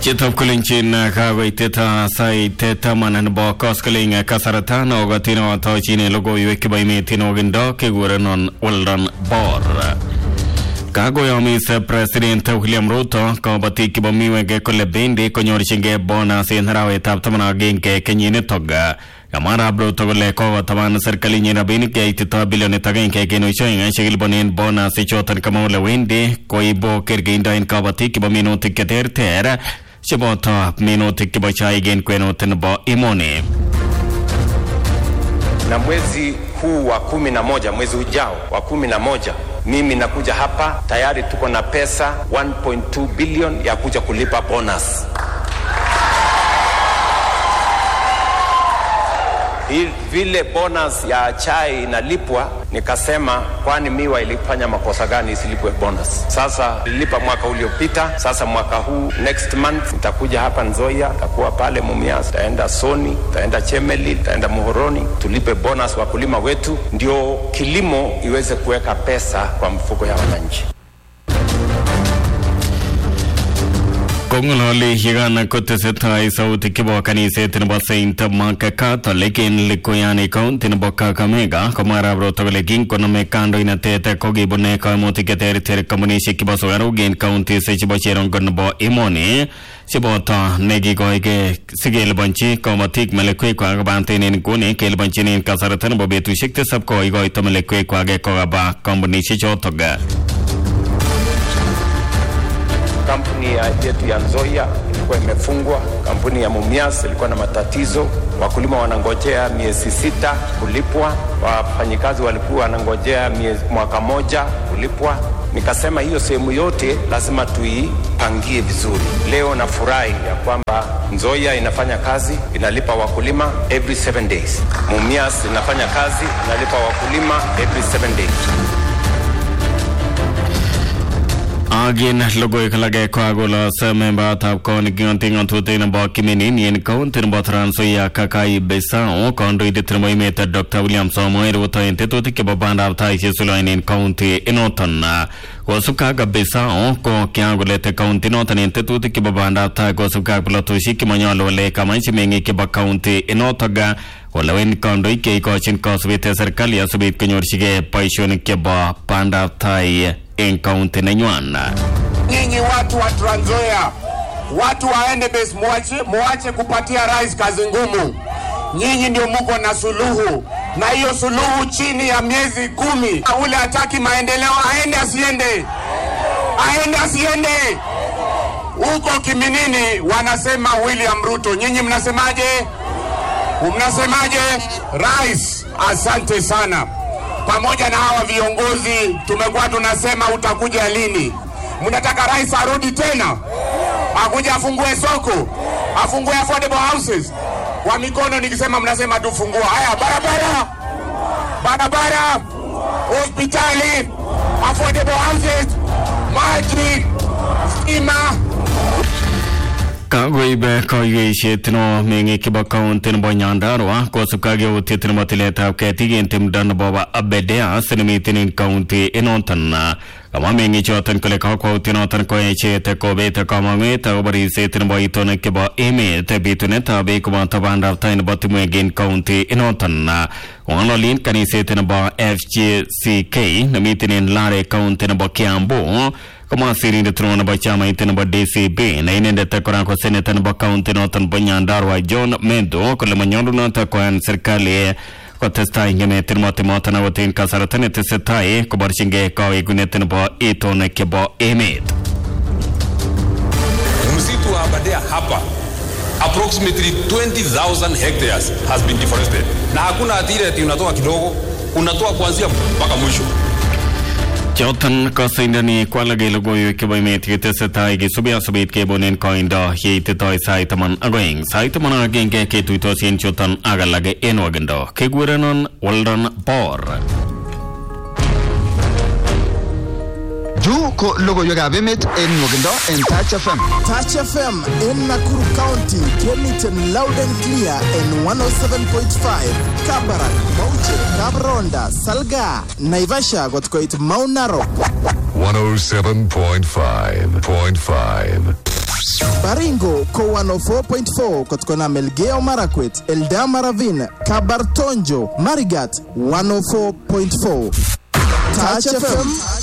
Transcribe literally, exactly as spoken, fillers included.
Chitop kulinchin kago iteta sai teta manan bo koskaling kasaratan ogatino tochine logo yukibai metino gindo kigurenon walran bor. Kago yomi se President William Ruto ko batiki bomiwege kole bendi konyorchinge bona sinharawe taptamana genke kenyine toga. Kamara bro togole ko taman serikali nyina bini ke itito bilioni tagen ke kenu shoinga shigil bonin bona se chotan kamole wende koibo kerginda in kabati kibamino tiketer ter shibota mino tikibachai gen kweno tenbo imone. Na mwezi huu wa kumi na moja, mwezi ujao wa kumi na moja, mimi nakuja hapa tayari tuko na pesa one point two billion ya kuja kulipa bonus. Hii vile bonus ya chai inalipwa, nikasema kwani miwa ilifanya makosa gani isilipwe bonus? Sasa nilipa mwaka uliopita, sasa mwaka huu next month nitakuja hapa Nzoia, nitakuwa pale Mumias, nitaenda Soni, nitaenda Chemeli, nitaenda Muhoroni, tulipe bonus wakulima wetu ndio kilimo iweze kuweka pesa kwa mfuko ya wananchi. Kongololi higana kote seta isauti kibo kanise tinabo Saint Mark Catholic in Likuyani County tinabo Kakamega kamara bro togole ginko no mekando inatete kogi bone ka motiketeri ter komunishi kibo sogaro gen county se chibo cheron gonbo imoni sibota negi goige sigel banchi komatik melekwe kwa bante nen kuni kel banchi nen kasaratan bobetu shikte sab ko igoi to melekwe kwa ge ko ba komunishi chotoga. Kampuni yetu ya Nzoia ilikuwa imefungwa, kampuni ya Mumias ilikuwa na matatizo, wakulima wanangojea miezi sita kulipwa, wafanyikazi walikuwa wanangojea miezi mwaka moja kulipwa. Nikasema hiyo sehemu yote lazima tuipangie vizuri. Leo nafurahi ya kwamba Nzoia inafanya kazi, inalipa wakulima every seven days. Mumias inafanya kazi, inalipa wakulima every seven days. Again, logo ikalage kwa gola sa member tap kon ginting on tutin about kiminin yen counter botran so ya kakai besao kondo iditremo meta Doctor William Samoei ruto intetuti ke babanda tai sulain in county inotana gosuka ga besao ko kya golete county notan intetuti ke babanda tai gosuka plato shiki manyalo le kamanchi mengi ke ba county inotaga walawen kondo ike ko chin ko subite serikali asubit kenyorshige paishon ke ba panda tai in county na nywana. Nyinyi watu wa Trans Nzoia, watu waende base, muache, muache kupatia rais kazi ngumu. Nyinyi ndio muko na suluhu, na hiyo suluhu chini ya miezi kumi. Ule hataki maendeleo aende asiende, aende asiende. Uko Kiminini wanasema William Ruto, nyinyi mnasemaje? Mnasemaje? Rais, asante sana. Pamoja na hawa viongozi tumekuwa tunasema utakuja lini? Mnataka rais arudi tena? Akuja afungue soko, afungue affordable houses. Kwa mikono nikisema mnasema tufungua. Haya, barabara, barabara, hospitali, affordable houses, maji, stima. Kagoibe koyeshe tino mengi kiba county no Nyandarua ko sukage uti tino matileta keti intim dan baba abedea sinimitin county inontana kama mengi chotan kole ka ko tino tan ko eche te ko beta kama meta obari se tino boitone kiba eme te bitune ta be ko ta banda tain batimu again county inontana onolin kanise tino ba F G C K namitin lare county no Kiambu kama siri de trona ba chama itena ba D C B na inende ta kora ko seneta ba county notan Nyandarua John Mendo ko le manyondo na ta ko an serikali ko testa ingene tirmo timota na wotin kasaratan te setai ko barshinge ko iguneten ba itone ke ba emet msitu wa Aberdare hapa approximately twenty thousand hectares has been deforested na hakuna atire ati unatoa kidogo, unatoa kuanzia mpaka mwisho. Jotan kasindani kwalage logo yuke by meti tesetai gi subia subit ke bonen koinda hite toy saitaman agoing saitaman ageng ke ke tuito sin jotan agalage enwagendo ke gurenon waldan por Juko logo yoga bemet en Nogendo en Touch F M. Touch F M in Nakuru County, Kemiton loud and clear in one oh seven point five. Kabarak, Mauche, Kabronda, Salga, Naivasha, Gotkoit, Mount Narok. one oh seven point five point five. Baringo ko one oh four point four kutokana Melgeo Marakwet, Eldama Ravine, Kabartonjo, Marigat one oh four point four. Touch F M